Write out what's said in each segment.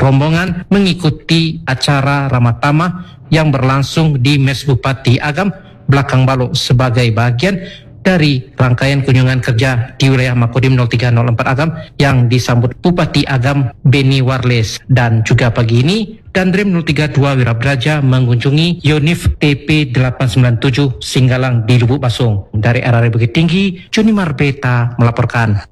rombongan mengikuti acara Ramah Tamah yang berlangsung di Mes Bupati Agam, Belakang Balok sebagai bagian dari rangkaian kunjungan kerja di wilayah Makodim 0304 Agam yang disambut Bupati Agam Beni Warles. Dan juga pagi ini Danrem 032 Wirabraja mengunjungi Yonif TP 897 Singgalang di Lubuk Basung. Dari RRI Bukit Tinggi, Juni Marbeta melaporkan.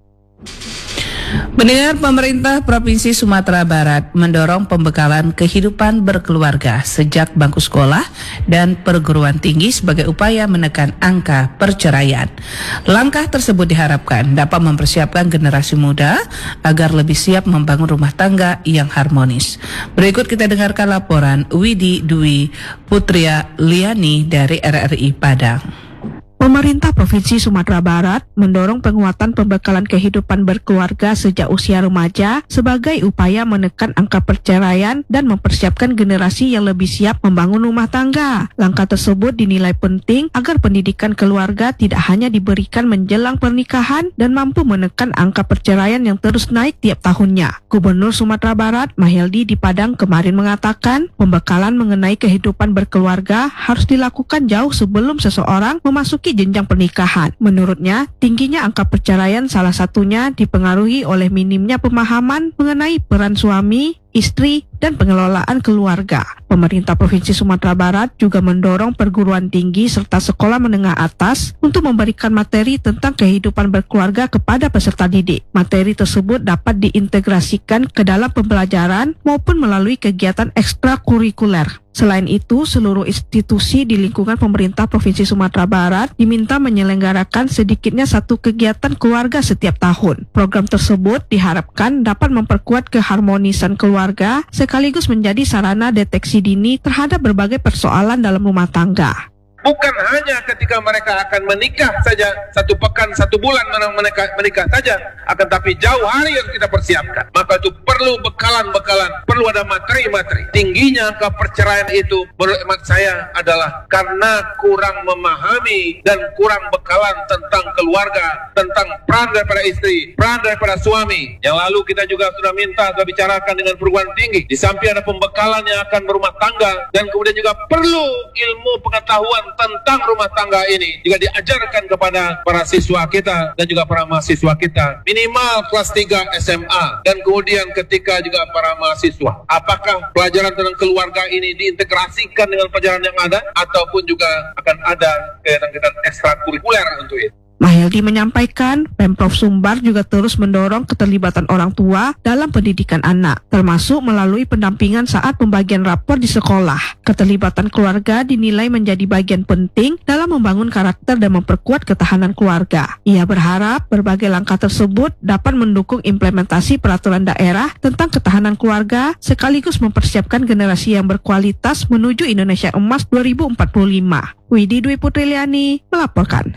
Mendengar pemerintah Provinsi Sumatera Barat mendorong pembekalan kehidupan berkeluarga sejak bangku sekolah dan perguruan tinggi sebagai upaya menekan angka perceraian. Langkah tersebut diharapkan dapat mempersiapkan generasi muda agar lebih siap membangun rumah tangga yang harmonis. Berikut kita dengarkan laporan Widi Dwi Putria Liani dari RRI Padang. Pemerintah Provinsi Sumatera Barat mendorong penguatan pembekalan kehidupan berkeluarga sejak usia remaja sebagai upaya menekan angka perceraian dan mempersiapkan generasi yang lebih siap membangun rumah tangga. Langkah tersebut dinilai penting agar pendidikan keluarga tidak hanya diberikan menjelang pernikahan dan mampu menekan angka perceraian yang terus naik tiap tahunnya. Gubernur Sumatera Barat, Mahyeldi di Padang kemarin mengatakan, pembekalan mengenai kehidupan berkeluarga harus dilakukan jauh sebelum seseorang memasuki jenjang pernikahan. Menurutnya, tingginya angka perceraian salah satunya dipengaruhi oleh minimnya pemahaman mengenai peran suami, istri, dan pengelolaan keluarga. Pemerintah Provinsi Sumatera Barat juga mendorong perguruan tinggi serta sekolah menengah atas untuk memberikan materi tentang kehidupan berkeluarga kepada peserta didik. Materi tersebut dapat diintegrasikan ke dalam pembelajaran maupun melalui kegiatan ekstrakurikuler. Selain itu, seluruh institusi di lingkungan pemerintah Provinsi Sumatera Barat diminta menyelenggarakan sedikitnya satu kegiatan keluarga setiap tahun. Program tersebut diharapkan dapat memperkuat keharmonisan keluarga sekaligus menjadi sarana deteksi dini terhadap berbagai persoalan dalam rumah tangga. Bukan hanya ketika mereka akan menikah saja, 1 pekan, 1 bulan menikah saja, akan tapi jauh hari yang kita persiapkan. Maka itu perlu bekalan-bekalan, perlu ada materi-materi. Tingginya angka perceraian itu menurut hemat saya adalah karena kurang memahami dan kurang bekalan tentang keluarga, tentang peran daripada istri, peran daripada suami. Yang lalu kita juga sudah bicarakan dengan perguruan tinggi. Di samping ada pembekalan yang akan berumah tangga, dan kemudian juga perlu ilmu pengetahuan tentang rumah tangga ini juga diajarkan kepada para siswa kita dan juga para mahasiswa kita minimal kelas 3 SMA, dan kemudian ketika juga para mahasiswa, apakah pelajaran tentang keluarga ini diintegrasikan dengan pelajaran yang ada ataupun juga akan ada kegiatan-kegiatan ekstrakurikuler untuk itu. Mahyeldi menyampaikan, Pemprov Sumbar juga terus mendorong keterlibatan orang tua dalam pendidikan anak, termasuk melalui pendampingan saat pembagian rapor di sekolah. Keterlibatan keluarga dinilai menjadi bagian penting dalam membangun karakter dan memperkuat ketahanan keluarga. Ia berharap berbagai langkah tersebut dapat mendukung implementasi peraturan daerah tentang ketahanan keluarga, sekaligus mempersiapkan generasi yang berkualitas menuju Indonesia Emas 2045. Widi Dwi Putri Liani melaporkan.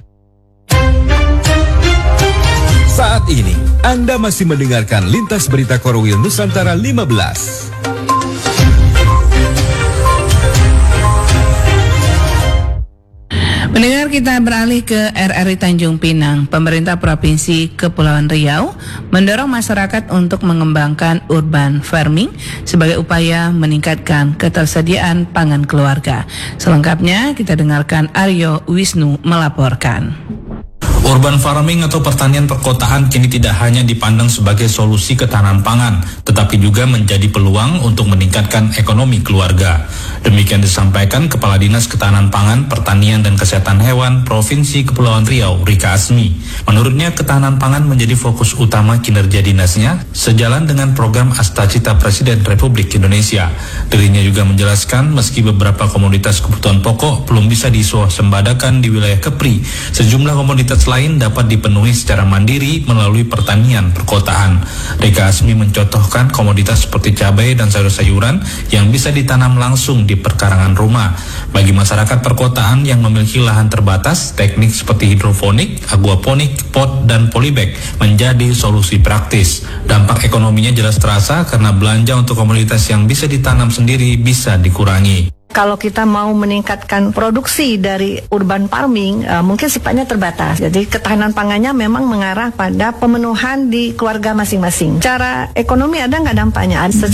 Saat ini, Anda masih mendengarkan Lintas Berita Korwil Nusantara 15. Mendengar, kita beralih ke RRI Tanjung Pinang. Pemerintah Provinsi Kepulauan Riau mendorong masyarakat untuk mengembangkan urban farming sebagai upaya meningkatkan ketersediaan pangan keluarga. Selengkapnya kita dengarkan Aryo Wisnu melaporkan. Urban farming atau pertanian perkotaan kini tidak hanya dipandang sebagai solusi ketahanan pangan, tetapi juga menjadi peluang untuk meningkatkan ekonomi keluarga. Demikian disampaikan Kepala Dinas Ketahanan Pangan, Pertanian dan Kesehatan Hewan Provinsi Kepulauan Riau, Rika Asmi. Menurutnya, ketahanan pangan menjadi fokus utama kinerja dinasnya sejalan dengan program Astacita Presiden Republik Indonesia. Dirinya juga menjelaskan meski beberapa komoditas kebutuhan pokok belum bisa diswasembadakan di wilayah Kepri, sejumlah komoditas lain dapat dipenuhi secara mandiri melalui pertanian perkotaan. Rika Asmi mencontohkan komoditas seperti cabai dan sayur-sayuran yang bisa ditanam langsung di perkarangan rumah. Bagi masyarakat perkotaan yang memiliki lahan terbatas, teknik seperti hidroponik, aquaponik, pot, dan polybag menjadi solusi praktis. Dampak ekonominya jelas terasa karena belanja untuk komoditas yang bisa ditanam sendiri bisa dikurangi. Kalau kita mau meningkatkan produksi dari urban farming, mungkin sifatnya terbatas. Jadi ketahanan pangannya memang mengarah pada pemenuhan di keluarga masing-masing. Cara ekonomi ada nggak dampaknya?